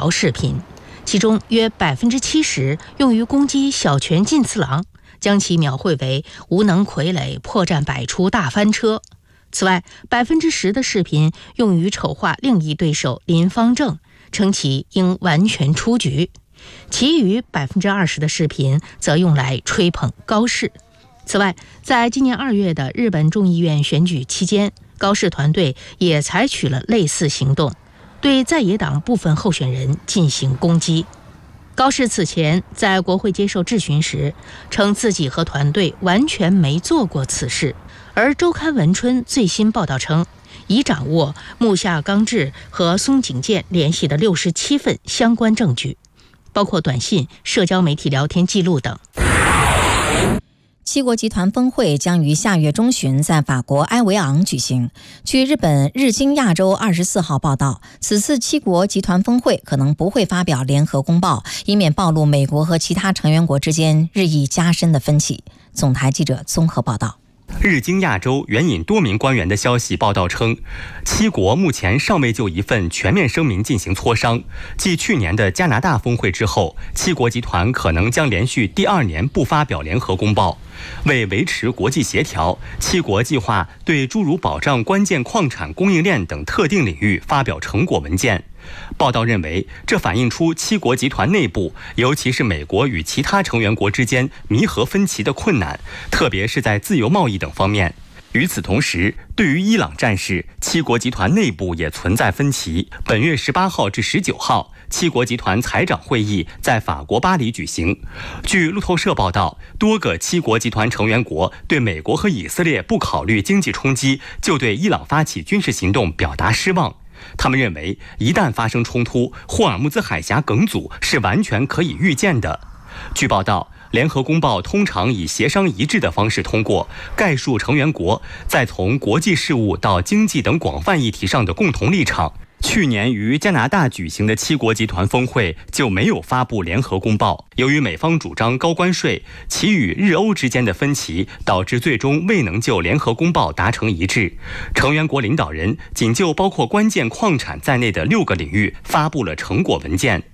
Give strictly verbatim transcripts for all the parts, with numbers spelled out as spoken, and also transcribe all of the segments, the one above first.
条视频，其中约百分之七十用于攻击小泉进次郎，将其描绘为无能傀儡破绽百出大翻车。此外，百分之十的视频用于丑化另一对手林芳正，称其应完全出局。其余百分之二十的视频则用来吹捧高市。此外，在今年二月的日本众议院选举期间，高市团队也采取了类似行动，对在野党部分候选人进行攻击。高市此前在国会接受质询时，称自己和团队完全没做过此事，而周刊文春最新报道称，已掌握木下刚志和松井健联系的六十七份相关证据，包括短信、社交媒体聊天记录等。 七国集团峰会将于下月中旬在法国埃维昂举行。据日本日经亚洲二十四号报道，此次七国集团峰会可能不会发表联合公报，以免暴露美国和其他成员国之间日益加深的分歧。总台记者综合报道。 日经亚洲援引多名官员的消息报道称，七国目前尚未就一份全面声明进行磋商。继去年的加拿大峰会之后，七国集团可能将连续第二年不发表联合公报。为维持国际协调，七国计划对诸如保障关键矿产供应链等特定领域发表成果文件。报道认为，这反映出七国集团内部，尤其是美国与其他成员国之间弥合分歧的困难，特别是在自由贸易等方面。与此同时，对于伊朗战事，七国集团内部也存在分歧。本月十八号至十九号，七国集团财长会议在法国巴黎举行。据路透社报道，多个七国集团成员国对美国和以色列不考虑经济冲击就对伊朗发起军事行动表达失望。他们认为，一旦发生冲突，霍尔木兹海峡梗阻是完全可以预见的。据报道，联合公报通常以协商一致的方式通过，概述成员国在从国际事务到经济等广泛议题上的共同立场。去年于加拿大举行的七国集团峰会就没有发布联合公报。由于美方主张高关税，其与日欧之间的分歧导致最终未能就联合公报达成一致。成员国领导人仅就包括关键矿产在内的六个领域发布了成果文件。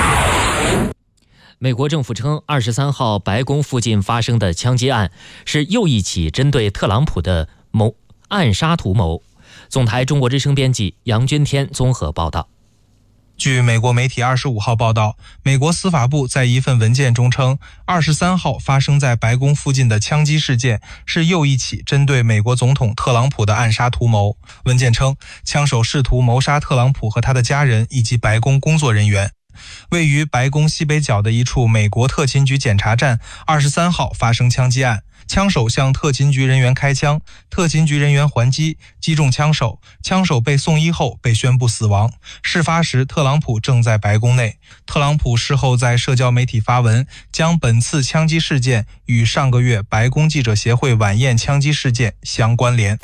美国政府称，二十三号白宫附近发生的枪击案是又一起针对特朗普的谋暗杀图谋。总台中国之声编辑杨军天综合报道。 据美国媒体二十五号报道，美国司法部在一份文件中称，二十三号发生在白宫附近的枪击事件是又一起针对美国总统特朗普的暗杀图谋。文件称，枪手试图谋杀特朗普和他的家人以及白宫工作人员。位于白宫西北角的一处美国特勤局检查站，二十三号发生枪击案，枪手向特勤局人员开枪，特勤局人员还击，击中枪手，枪手被送医后被宣布死亡。事发时，特朗普正在白宫内。特朗普事后在社交媒体发文，将本次枪击事件与上个月白宫记者协会晚宴枪击事件相关联。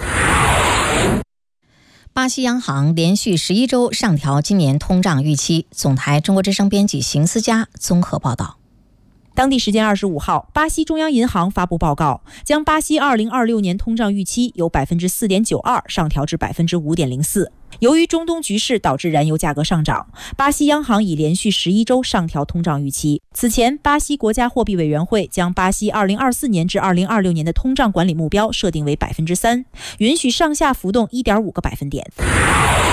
巴西央行连续十一周上调今年通胀预期。总台中国之声编辑邢思佳综合报道。 当地时间二十五号，巴西中央银行发布报告，将巴西二零二六年通胀预期由百分之四点九二上调至百分之五点零四。由于中东局势导致燃油价格上涨，巴西央行已连续十一周上调通胀预期。此前，巴西国家货币委员会将巴西二零二四年至二零二六年的通胀管理目标设定为百分之三，允许上下浮动一点五个百分点。